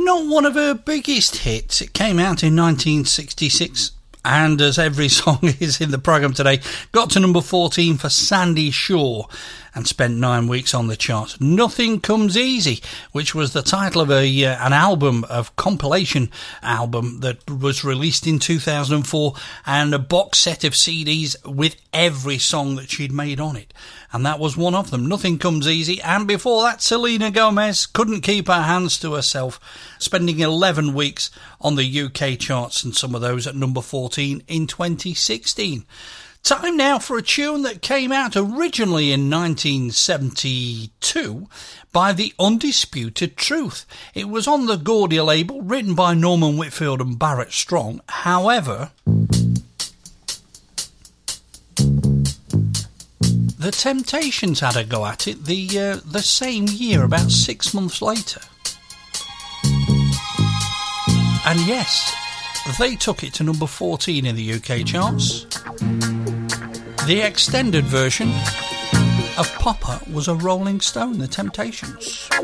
not one of her biggest hits. It came out in 1966, and as every song is in the programme today, got to number 14 for Sandie Shaw and spent 9 weeks on the charts. Nothing Comes Easy, which was the title of an album, of compilation album that was released in 2004, and a box set of CDs with every song that she'd made on it. And that was one of them, Nothing Comes Easy. And before that, Selena Gomez, Couldn't Keep Her Hands to Herself, spending 11 weeks on the UK charts, and some of those at number 14 in 2016. Time now for a tune that came out originally in 1972 by The Undisputed Truth. It was on the Gordia label, written by Norman Whitfield and Barrett Strong. However, The Temptations had a go at it the same year, about 6 months later. And yes, they took it to number 14 in the UK charts. The extended version of Papa was a Rolling Stone, The Temptations.